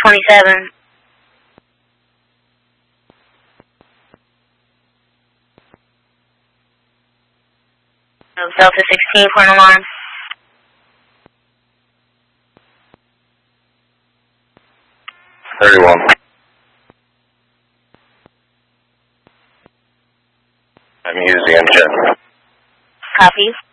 27. Delta 16 for an alarm. I'm using the engine. Copy.